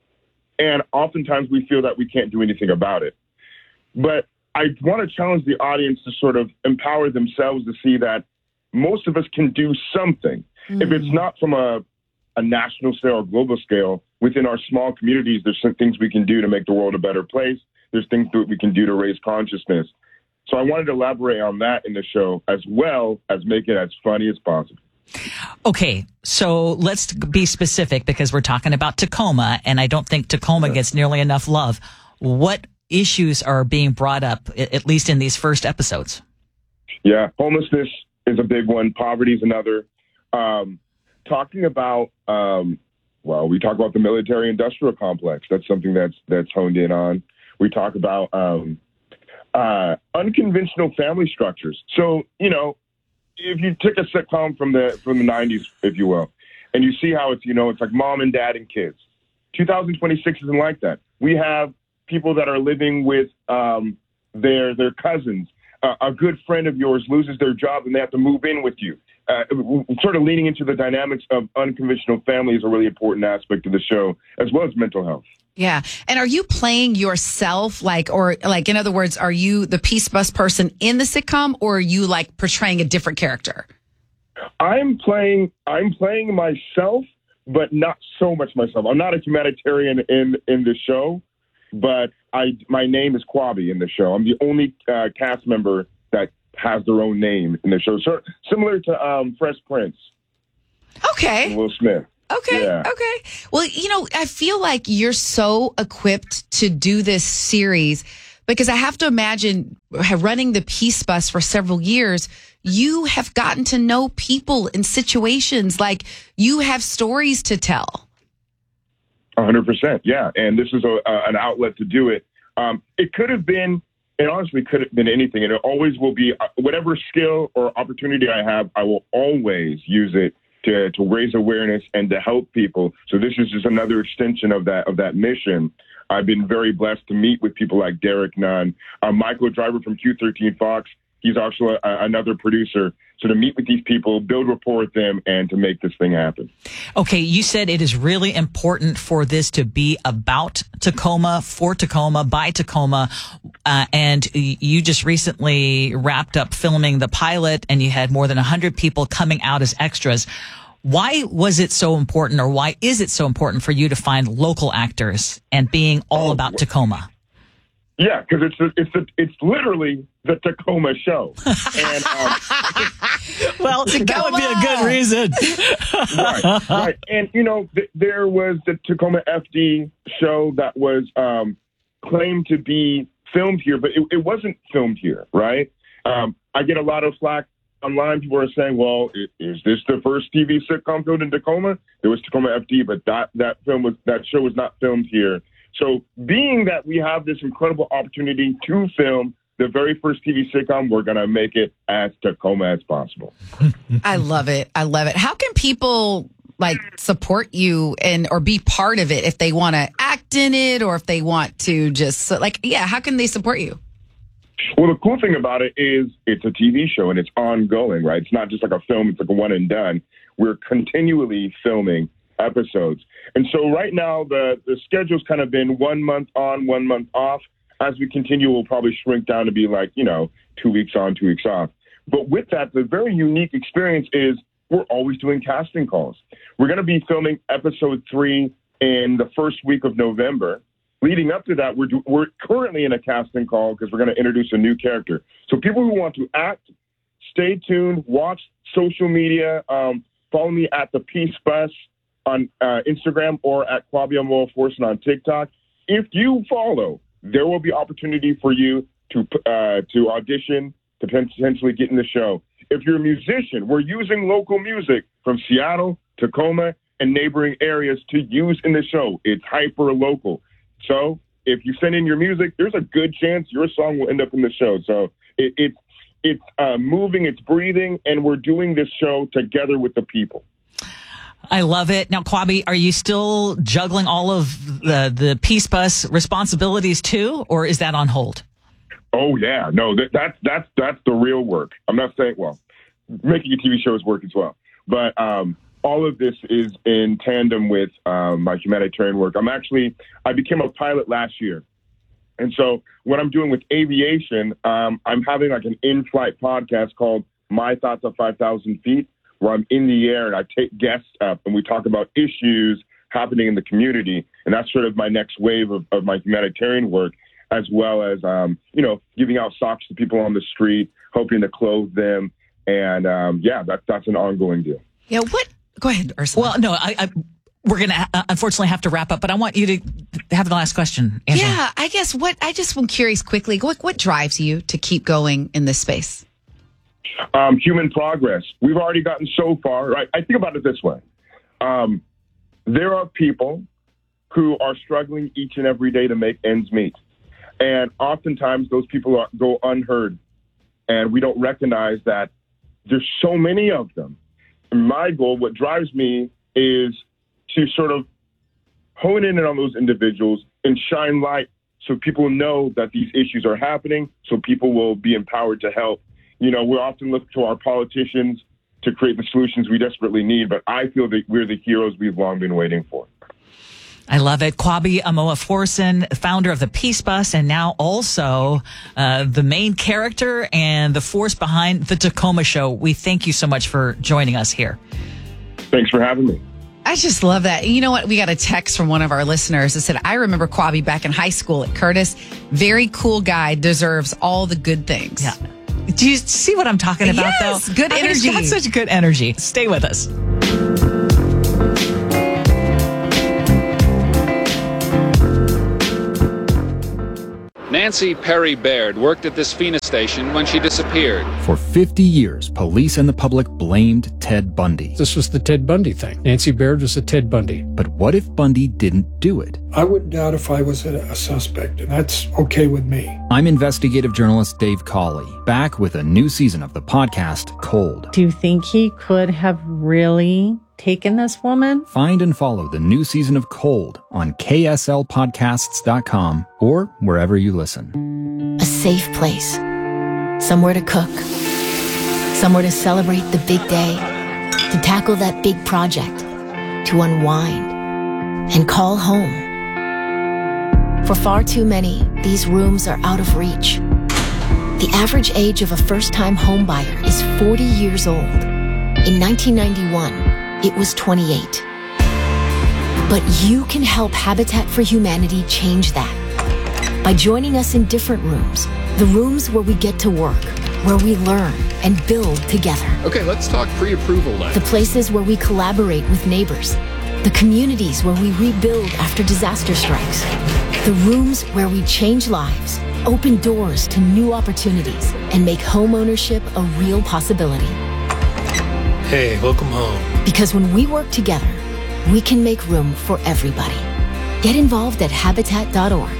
And oftentimes we feel that we can't do anything about it. But I want to challenge the audience to sort of empower themselves to see that most of us can do something. Mm-hmm. If it's not from a, a national scale or global scale, within our small communities, there's some things we can do to make the world a better place. There's things that we can do to raise consciousness. So I wanted to elaborate on that in the show, as well as make it as funny as possible. Okay, so let's be specific because we're talking about Tacoma, and I don't think Tacoma yeah. gets nearly enough love. What issues are being brought up, at least in these first episodes? Yeah, homelessness is a big one. Poverty is another. Um, talking about, um, well, we talk about the military-industrial complex. That's something that's that's honed in on. We talk about um, uh, unconventional family structures. So, you know, if you took a sitcom from the from the nineties, if you will, and you see how it's, you know, it's like mom and dad and kids. two thousand twenty-six isn't like that. We have people that are living with um, their their cousins. Uh, a good friend of yours loses their job and they have to move in with you. Uh, sort of leaning into the dynamics of unconventional family is a really important aspect of the show, as well as mental health. Yeah. And are you playing yourself, like, or like, in other words, are you the Peace Bus person in the sitcom, or are you like portraying a different character? I'm playing, I'm playing myself, but not so much myself. I'm not a humanitarian in, in the show, but I my name is Kwabi in the show. I'm the only uh, cast member that has their own name in the show. So similar to um, Fresh Prince. Okay. Will Smith. Okay. Yeah. Okay. Well, you know, I feel like you're so equipped to do this series because I have to imagine running the Peace Bus for several years, you have gotten to know people in situations, like you have stories to tell. one hundred percent. Yeah. And this is a, a, an outlet to do it. Um, it could have been, it honestly could have been anything. And it always will be, uh, whatever skill or opportunity I have, I will always use it to, to raise awareness and to help people. So this is just another extension of that, of that mission. I've been very blessed to meet with people like Derek Nunn, uh, Michael Driver from Q thirteen Fox. He's also a, another producer. So to meet with these people, build rapport with them, and to make this thing happen. Okay, you said it is really important for this to be about Tacoma, for Tacoma, by Tacoma. Uh, and you just recently wrapped up filming the pilot, and you had more than one hundred people coming out as extras. Why was it so important, or why is it so important for you to find local actors and being all about Tacoma? Yeah, because it's a, it's a, it's literally the Tacoma show. And, um, well, that would be a good reason. right, right. And, you know, th- there was the Tacoma F D show that was um, claimed to be filmed here, but it, it wasn't filmed here, right? Um, I get a lot of flack online. People are saying, well, is this the first T V sitcom filmed in Tacoma? There was Tacoma F D, but that, that film was, that show was not filmed here. So being that we have this incredible opportunity to film the very first T V sitcom, we're going to make it as Tacoma as possible. I love it. I love it. How can people like support you and or be part of it if they want to act in it, or if they want to just like, yeah, how can they support you? Well, the cool thing about it is it's a T V show and it's ongoing, right? It's not just like a film. It's like a one and done. We're continually filming episodes. And so right now the, the schedule's kind of been one month on, one month off. As we continue, we'll probably shrink down to be like, you know, two weeks on, two weeks off. But with that, the very unique experience is we're always doing casting calls. We're going to be filming episode three in the first week of November. Leading up to that, we're, do, we're currently in a casting call because we're going to introduce a new character. So people who want to act, stay tuned, watch social media, um, follow me at the Peace Bus on uh, Instagram or at Kwabi Amoaforson on TikTok. If you follow, there will be opportunity for you to uh, to audition, to potentially get in the show. If you're a musician, we're using local music from Seattle, Tacoma, and neighboring areas to use in the show. It's hyper local. So if you send in your music, there's a good chance your song will end up in the show. So it, it it's uh, moving, it's breathing, and we're doing this show together with the people. I love it. Now, Kwabi, are you still juggling all of the, the Peace Bus responsibilities too, or is that on hold? Oh, yeah. No, that, that's, that's, that's the real work. I'm not saying, well, making a T V show is work as well. But um, all of this is in tandem with um, my humanitarian work. I'm actually, I became a pilot last year. And so what I'm doing with aviation, um, I'm having like an in-flight podcast called My Thoughts at five thousand feet. Where I'm in the air and I take guests up and we talk about issues happening in the community. And that's sort of my next wave of, of my humanitarian work, as well as, um, you know, giving out socks to people on the street, hoping to clothe them. And, um, yeah, that, that's an ongoing deal. Yeah, what? Go ahead, Ursula. Well, no, I, I we're going to uh, unfortunately have to wrap up, but I want you to have the last question, Angela. Yeah, I guess what, I just am curious quickly, what, what drives you to keep going in this space? Um, human progress. We've already gotten so far, right? I think about it this way. Um, there are people who are struggling each and every day to make ends meet. And oftentimes those people are, go unheard. And we don't recognize that there's so many of them. And my goal, what drives me, is to sort of hone in on those individuals and shine light so people know that these issues are happening, so people will be empowered to help. You know, we often look to our politicians to create the solutions we desperately need, but I feel that we're the heroes we've long been waiting for. I love it. Kwabi Amoaforson, founder of the Peace Bus, and now also uh, the main character and the force behind the Tacoma show. We thank you so much for joining us here. Thanks for having me. I just love that. You know what? We got a text from one of our listeners that said, I remember Quabi back in high school at Curtis. Very cool guy, deserves all the good things. Yeah. Do you see what I'm talking about, yes, though? good I mean, energy. it's got such good energy. Stay with us. Nancy Perry Baird worked at this Phoenix station when she disappeared. For fifty years, police and the public blamed Ted Bundy. This was the Ted Bundy thing. Nancy Baird was a Ted Bundy. But what if Bundy didn't do it? I wouldn't doubt if I was a, a suspect, and that's okay with me. I'm investigative journalist Dave Cawley, back with a new season of the podcast, Cold. Do you think he could have really taken this woman? Find and follow the new season of Cold on K S L podcasts dot com or wherever you listen. A safe place. Somewhere to cook. Somewhere to celebrate the big day. To tackle that big project. To unwind. And call home. For far too many, these rooms are out of reach. The average age of a first-time homebuyer is forty years old. In nineteen ninety-one, it was twenty-eight. But you can help Habitat for Humanity change that by joining us in different rooms, the rooms where we get to work, where we learn and build together. Okay, let's talk pre-approval then. The places where we collaborate with neighbors, the communities where we rebuild after disaster strikes, the rooms where we change lives, open doors to new opportunities, and make homeownership a real possibility. Hey, welcome home. Because when we work together, we can make room for everybody. Get involved at habitat dot org.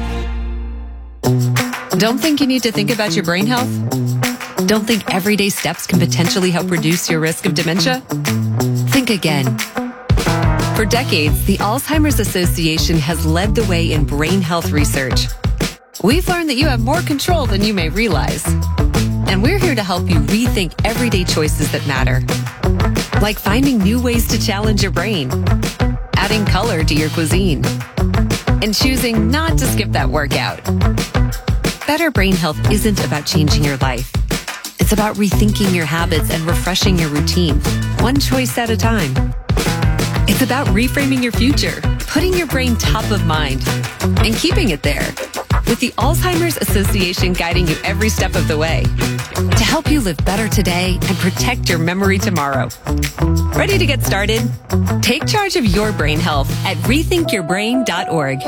Don't think you need to think about your brain health? Don't think everyday steps can potentially help reduce your risk of dementia? Think again. For decades, the Alzheimer's Association has led the way in brain health research. We've learned that you have more control than you may realize. And we're here to help you rethink everyday choices that matter. Like finding new ways to challenge your brain, adding color to your cuisine, and choosing not to skip that workout. Better brain health isn't about changing your life. It's about rethinking your habits and refreshing your routine, one choice at a time. It's about reframing your future, putting your brain top of mind, and keeping it there. With the Alzheimer's Association guiding you every step of the way to help you live better today and protect your memory tomorrow. Ready to get started? Take charge of your brain health at rethink your brain dot org.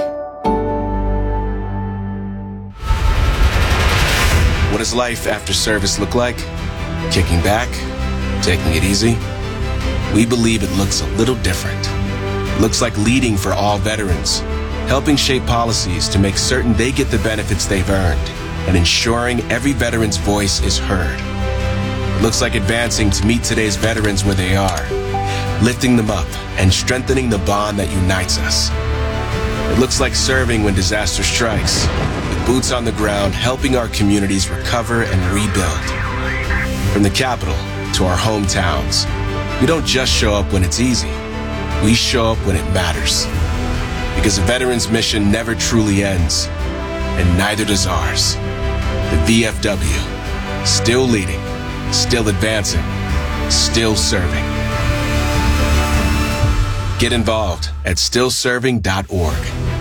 What does life after service look like? Kicking back? Taking it easy? We believe it looks a little different. It looks like leading for all veterans, helping shape policies to make certain they get the benefits they've earned, and ensuring every veteran's voice is heard. It looks like advancing to meet today's veterans where they are, lifting them up and strengthening the bond that unites us. It looks like serving when disaster strikes, with boots on the ground helping our communities recover and rebuild. From the capital to our hometowns, we don't just show up when it's easy. We show up when it matters. Because a veteran's mission never truly ends, and neither does ours. The V F W, still leading, still advancing, still serving. Get involved at still serving dot org.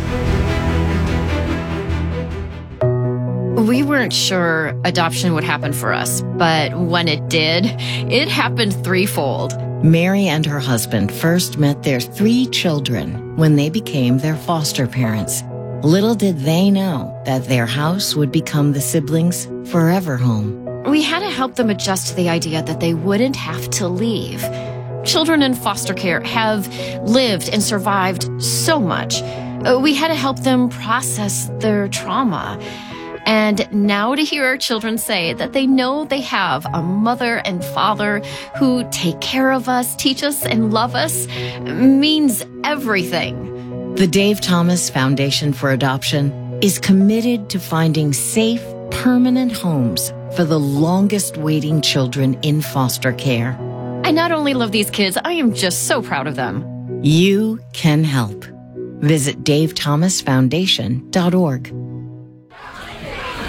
We weren't sure adoption would happen for us, but when it did, it happened threefold. Mary and her husband first met their three children when they became their foster parents. Little did they know that their house would become the siblings' forever home. We had to help them adjust to the idea that they wouldn't have to leave. Children in foster care have lived and survived so much. We had to help them process their trauma. And now to hear our children say that they know they have a mother and father who take care of us, teach us, and love us means everything. The Dave Thomas Foundation for Adoption is committed to finding safe, permanent homes for the longest waiting children in foster care. I not only love these kids, I am just so proud of them. You can help. Visit dave thomas foundation dot org.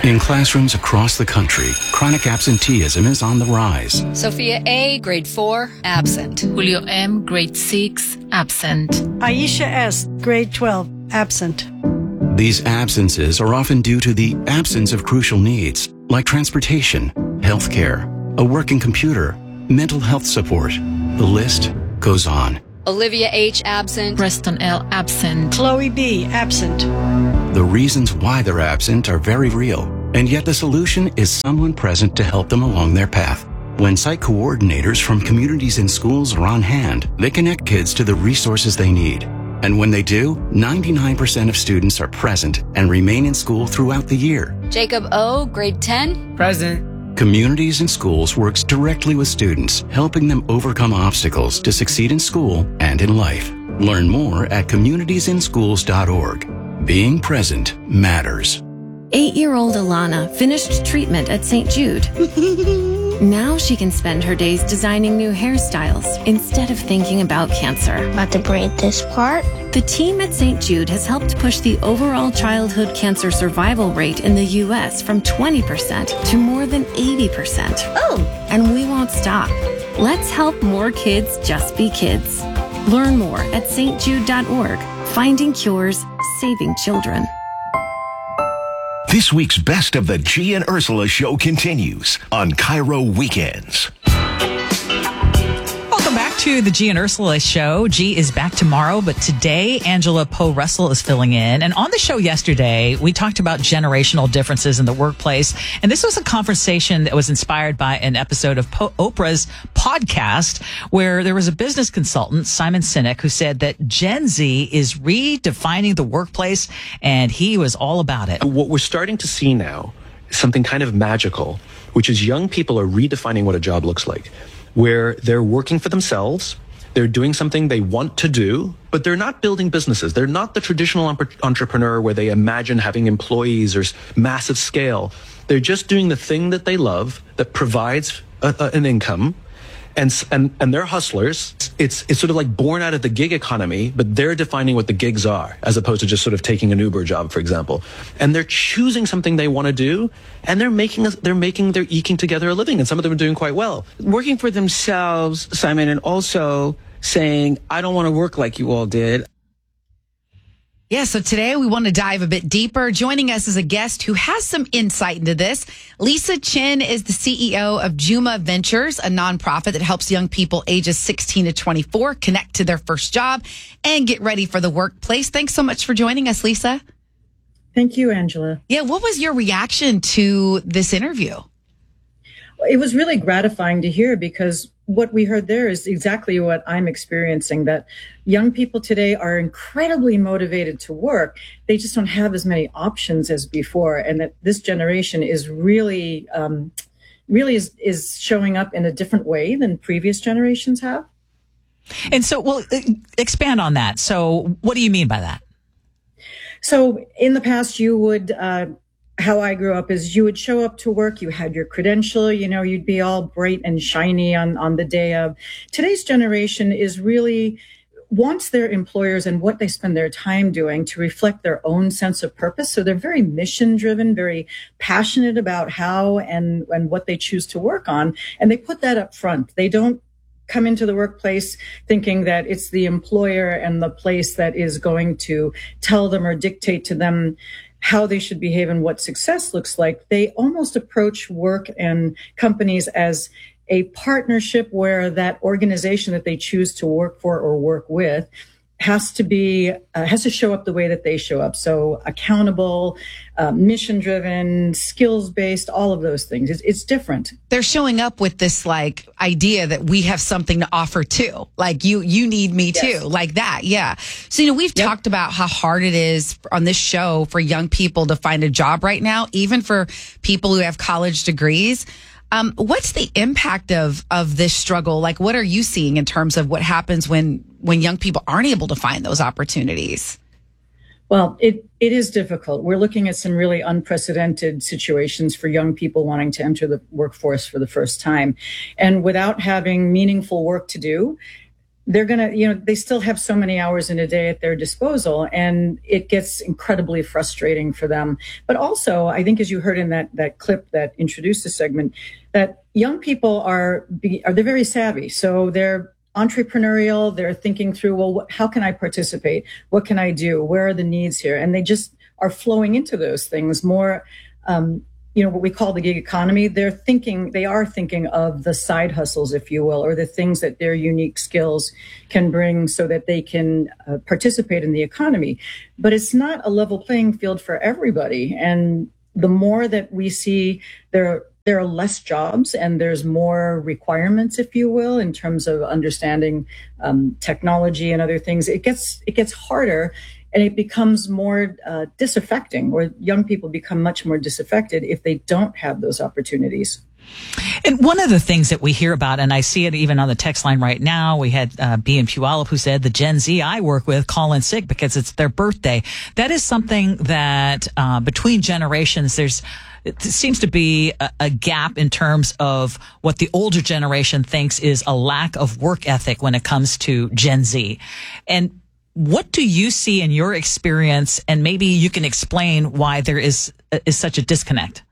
In classrooms across the country, chronic absenteeism is on the rise. Sophia A., grade four, absent. Julio M., grade six, absent. Aisha S., grade twelve, absent. These absences are often due to the absence of crucial needs, like transportation, healthcare, a working computer, mental health support. The list goes on. Olivia H., absent. Preston L., absent. Chloe B., absent. The reasons why they're absent are very real, and yet the solution is someone present to help them along their path. When site coordinators from communities and schools are on hand, they connect kids to the resources they need. And when they do, ninety-nine percent of students are present and remain in school throughout the year. Jacob O., grade ten, present. Communities and Schools works directly with students, helping them overcome obstacles to succeed in school and in life. Learn more at communities in schools dot org. Being present matters. Eight-year-old Alana finished treatment at Saint Jude. Now she can spend her days designing new hairstyles instead of thinking about cancer. About to braid this part. The team at Saint Jude has helped push the overall childhood cancer survival rate in the U S from twenty percent to more than eighty percent. Oh! And we won't stop. Let's help more kids just be kids. Learn more at S T Jude dot org. Finding cures, saving children. This week's Best of the G and Ursula Show continues on Cairo Weekends. Welcome back to the G and Ursula Show. G is back tomorrow, but today Angela Poe Russell is filling in. And on the show yesterday, we talked about generational differences in the workplace. And this was a conversation that was inspired by an episode of po- Oprah's podcast, where there was a business consultant, Simon Sinek, who said that Gen Z is redefining the workplace, and he was all about it. What we're starting to see now is something kind of magical, which is young people are redefining what a job looks like, where they're working for themselves, they're doing something they want to do, but they're not building businesses. They're not the traditional entrepreneur where they imagine having employees or massive scale. They're just doing the thing that they love that provides a, a, an income. And, and and they're hustlers. It's it's sort of like born out of the gig economy, but they're defining what the gigs are, as opposed to just sort of taking an Uber job, for example. And they're choosing something they want to do, and they're making a, they're making they're eking together a living, and some of them are doing quite well. Working for themselves, Simon, and also saying, I don't want to work like you all did. Yeah, so today we want to dive a bit deeper. Joining us is a guest who has some insight into this. Lisa Chin is the C E O of Juma Ventures, a nonprofit that helps young people ages sixteen to twenty-four connect to their first job and get ready for the workplace. Thanks so much for joining us, Lisa. Thank you, Angela. Yeah, what was your reaction to this interview? It was really gratifying to hear, because what we heard there is exactly what I'm experiencing, that young people today are incredibly motivated to work. They just don't have as many options as before. And that this generation is really, um, really is, is showing up in a different way than previous generations have. And so, well, expand on that. So what do you mean by that? So in the past, you would, uh, how I grew up is you would show up to work, you had your credential, you know, you'd be all bright and shiny on, on the day of. Today's generation is really wants their employers and what they spend their time doing to reflect their own sense of purpose. So they're very mission driven, very passionate about how and, and what they choose to work on. And they put that up front. They don't come into the workplace thinking that it's the employer and the place that is going to tell them or dictate to them how they should behave and what success looks like. They almost approach work and companies as a partnership where that organization that they choose to work for or work with has to be, uh, has to show up the way that they show up. So accountable, uh, mission driven, skills based, all of those things. It's, it's different. They're showing up with this like idea that we have something to offer too. Like you, you need me too, yes. Like that. Yeah. So, you know, we've yep. talked about how hard it is on this show for young people to find a job right now, even for people who have college degrees. Um, what's the impact of, of this struggle? Like, what are you seeing in terms of what happens when, when young people aren't able to find those opportunities? Well, it, it is difficult. We're looking at some really unprecedented situations for young people wanting to enter the workforce for the first time. And without having meaningful work to do, they're going to, you know, they still have so many hours in a day at their disposal, and it gets incredibly frustrating for them. But also, I think, as you heard in that that clip that introduced the segment, that young people are, be, are they're very savvy. So they're entrepreneurial. They're thinking through, well, what, how can I participate? What can I do? Where are the needs here? And they just are flowing into those things more. Um, you know, what we call the gig economy, they're thinking, they are thinking of the side hustles, if you will, or the things that their unique skills can bring so that they can uh, participate in the economy. But it's not a level playing field for everybody. And the more that we see there, there are less jobs and there's more requirements, if you will, in terms of understanding um, technology and other things, it gets, it gets harder. And it becomes more uh, disaffecting, or young people become much more disaffected if they don't have those opportunities. And one of the things that we hear about, and I see it even on the text line right now, we had uh, B in Puyallup who said the Gen Z I work with call in sick because it's their birthday. That is something that uh, between generations, there's it seems to be a, a gap in terms of what the older generation thinks is a lack of work ethic when it comes to Gen Z. And what do you see in your experience, and maybe you can explain why there is is such a disconnect?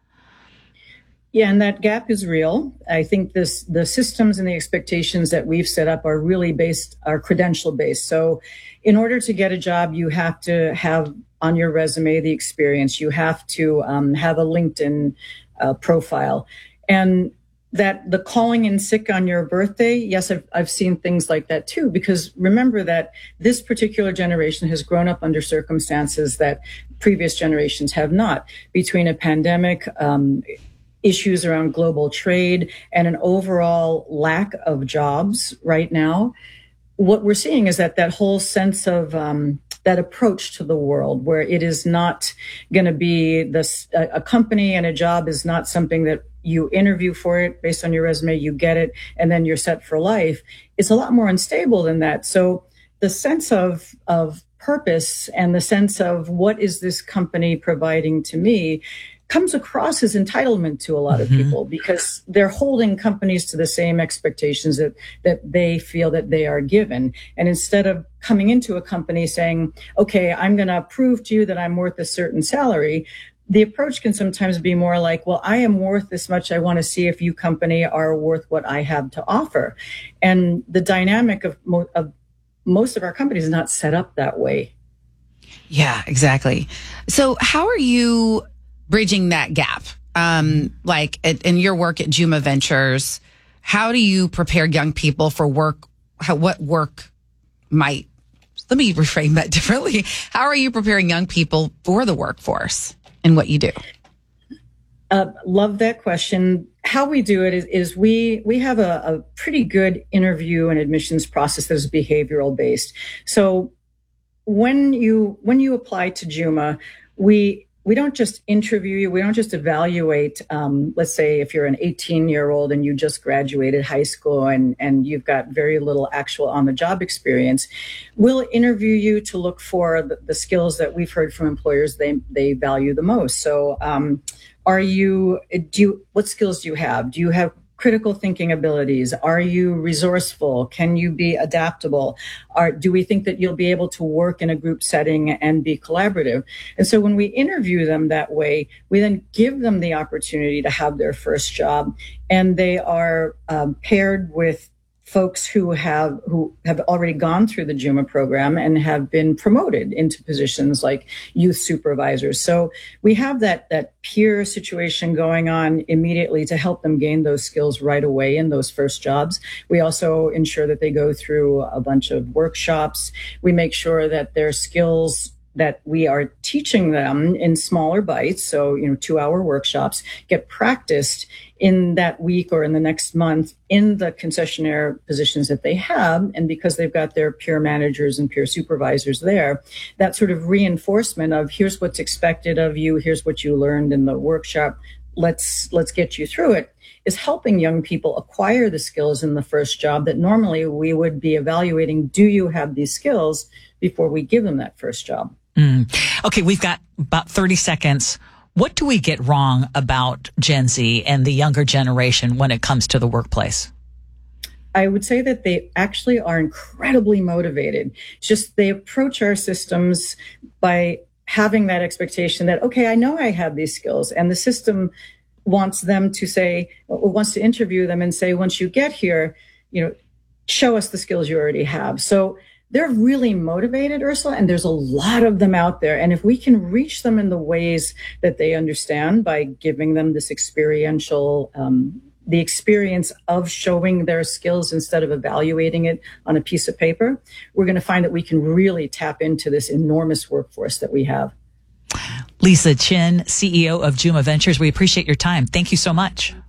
Yeah, and that gap is real. I think this the systems and the expectations that we've set up are really based, are credential based. So in order to get a job, you have to have on your resume the experience. You have to um, have a LinkedIn uh, profile. And that the calling in sick on your birthday, yes, I've, I've seen things like that too, because remember that this particular generation has grown up under circumstances that previous generations have not, between a pandemic, um, issues around global trade, and an overall lack of jobs right now. What we're seeing is that that whole sense of um, that approach to the world, where it is not going to be this, a, a company and a job is not something that you interview for it based on your resume, you get it, and then you're set for life. It's a lot more unstable than that. So the sense of, of purpose and the sense of what is this company providing to me comes across as entitlement to a lot mm-hmm. of people, because they're holding companies to the same expectations that, that they feel that they are given. And instead of coming into a company saying, okay, I'm going to prove to you that I'm worth a certain salary, the approach can sometimes be more like, well, I am worth this much. I want to see if you company are worth what I have to offer. And the dynamic of, mo- of most of our companies is not set up that way. Yeah, exactly. So how are you bridging that gap? Um, like at, in your work at Juma Ventures, how do you prepare young people for work? How, what work might, let me reframe that differently. How are you preparing young people for the workforce and what you do? Uh, love that question. How we do it is, is we we have a, a pretty good interview and admissions process that is behavioral based. So when you when you apply to Juma, we we don't just interview you. We don't just evaluate. Um, let's say if you're an eighteen year old and you just graduated high school and, and you've got very little actual on the job experience, we'll interview you to look for the, the skills that we've heard from employers they they value the most. So um, are you, do you, what skills do you have? Do you have critical thinking abilities? Are you resourceful? Can you be adaptable? Are, do we think that you'll be able to work in a group setting and be collaborative? And so when we interview them that way, we then give them the opportunity to have their first job, and they are um, paired with folks who have who have already gone through the Juma program and have been promoted into positions like youth supervisors. So we have that that peer situation going on immediately to help them gain those skills right away in those first jobs. We also ensure that they go through a bunch of workshops. We make sure that their skills that we are teaching them in smaller bites, so, you know, two hour workshops, get practiced in that week or in the next month in the concessionaire positions that they have. And because they've got their peer managers and peer supervisors there, that sort of reinforcement of here's what's expected of you, here's what you learned in the workshop, let's let's get you through it, is helping young people acquire the skills in the first job that normally we would be evaluating, do you have these skills, before we give them that first job. Mm. Okay, we've got about thirty seconds. What do we get wrong about Gen Z and the younger generation when it comes to the workplace? I would say that they actually are incredibly motivated. Just they approach our systems by having that expectation that, okay, I know I have these skills, and the system wants them to say, or wants to interview them and say, once you get here, you know, show us the skills you already have. So they're really motivated, Ursula, and there's a lot of them out there. And if we can reach them in the ways that they understand by giving them this experiential, um, the experience of showing their skills instead of evaluating it on a piece of paper, we're going to find that we can really tap into this enormous workforce that we have. Lisa Chin, C E O of Juma Ventures, we appreciate your time. Thank you so much.